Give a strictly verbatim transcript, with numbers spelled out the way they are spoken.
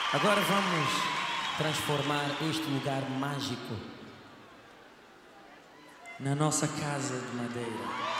Agora vamos transformar este lugar mágico na nossa casa de madeira.